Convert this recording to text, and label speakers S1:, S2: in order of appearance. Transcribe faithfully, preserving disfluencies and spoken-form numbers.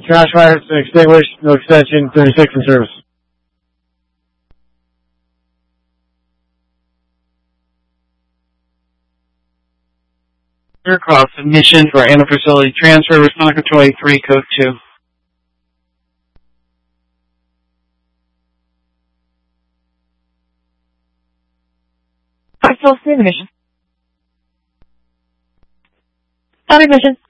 S1: Trash fire has been extinguished. No extension. thirty-six in service.
S2: Aircraft submission for Anna facility transfer. Respond control A three, code two.
S3: I'm still seeing the mission. On admission.